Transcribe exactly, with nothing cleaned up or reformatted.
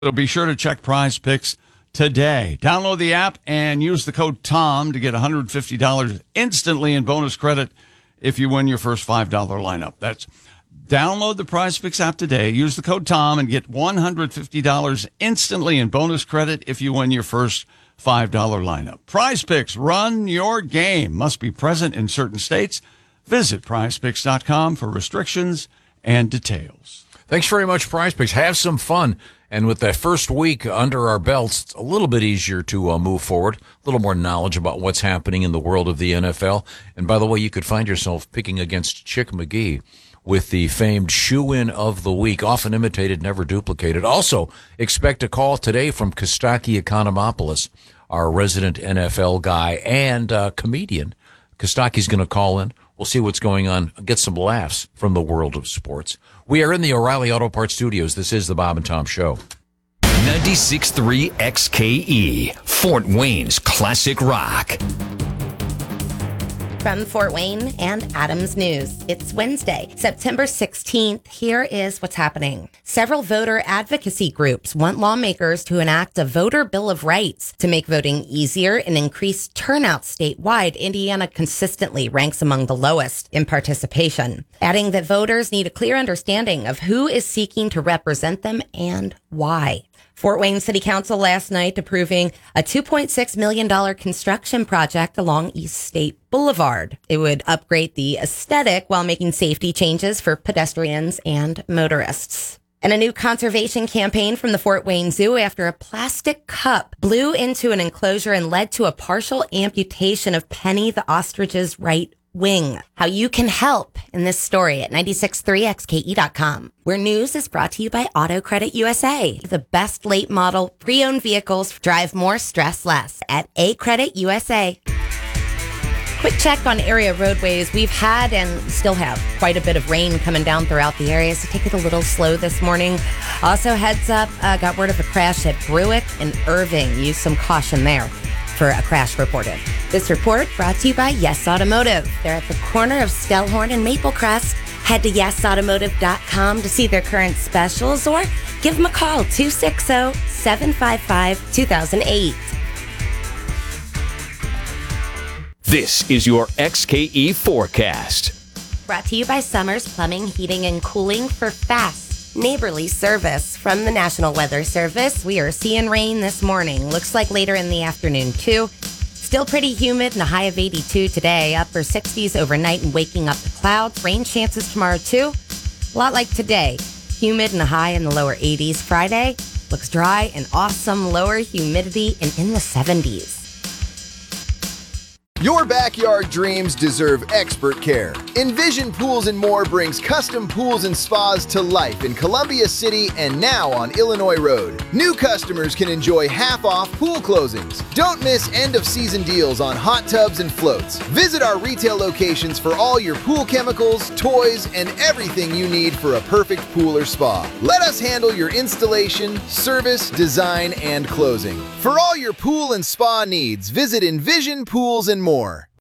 So be sure to check Prize Picks today. Download the app and use the code TOM to get one hundred fifty dollars instantly in bonus credit if you win your first five dollars lineup. That's download the Prize Picks app today. Use the code TOM and get one hundred fifty dollars instantly in bonus credit if you win your first five dollars lineup. Prize Picks, run your game. Must be present in certain states. Visit prize picks dot com for restrictions and details. Thanks very much, Prize Picks. Have some fun. And with that first week under our belts, it's a little bit easier to uh, move forward, a little more knowledge about what's happening in the world of the N F L. And by the way, you could find yourself picking against Chick McGee with the famed shoe-in of the week, often imitated, never duplicated. Also, expect a call today from Kostaki Economopoulos, our resident N F L guy and uh, comedian. Kostaki's going to call in. We'll see what's going on, get some laughs from the world of sports. We are in the O'Reilly Auto Parts Studios. This is the Bob and Tom Show. ninety-six point three X K E, Fort Wayne's classic rock. From Fort Wayne and Adams News, it's Wednesday, September sixteenth. Here is what's happening. Several voter advocacy groups want lawmakers to enact a voter bill of rights to make voting easier and increase turnout statewide. Indiana consistently ranks among the lowest in participation, adding that voters need a clear understanding of who is seeking to represent them and why. Fort Wayne City Council last night approving a two point six million dollars construction project along East State Boulevard. It would upgrade the aesthetic while making safety changes for pedestrians and motorists. And a new conservation campaign from the Fort Wayne Zoo after a plastic cup blew into an enclosure and led to a partial amputation of Penny the ostrich's right wing. How you can help in this story at ninety-six point three X K E dot com, where news is brought to you by Auto Credit U S A. The best late model pre-owned vehicles drive more, stress less at A Credit U S A. Quick check on area roadways. We've had and still have quite a bit of rain coming down throughout the area, so take it a little slow this morning. Also, heads up, uh, got word of a crash at Brewick and Irving. Use some caution there for a crash reported. This report brought to you by Yes Automotive. They're at the corner of Stellhorn and Maplecrest. Head to yes automotive dot com to see their current specials or give them a call, two six zero, seven five five, two thousand eight. This is your X K E forecast. Brought to you by Summers Plumbing, Heating, and Cooling for fast, neighborly service. From the National Weather Service, we are seeing rain this morning. Looks like later in the afternoon, too. Still pretty humid and a high of eighty-two today. Upper sixties overnight and waking up the clouds. Rain chances tomorrow, too. A lot like today. Humid and a high in the lower eighties. Friday looks dry and awesome. Lower humidity and in the seventies. Your backyard dreams deserve expert care. Envision Pools and More brings custom pools and spas to life in Columbia City and now on Illinois Road. New customers can enjoy half-off pool closings. Don't miss end-of-season deals on hot tubs and floats. Visit our retail locations for all your pool chemicals, toys, and everything you need for a perfect pool or spa. Let us handle your installation, service, design, and closing. For all your pool and spa needs, visit Envision Pools and More.